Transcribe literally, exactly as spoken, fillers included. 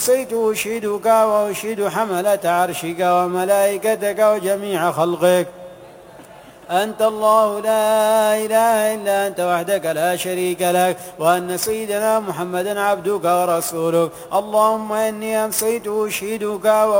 أمسيت أشهدك وأشهد حملة عرشك وملائكتك وجميع خلقك أنت الله لا إله إلا أنت وحدك لا شريك لك، وأن سيدنا محمدا عبدك ورسولك. اللهم إني أمسيت أشهدك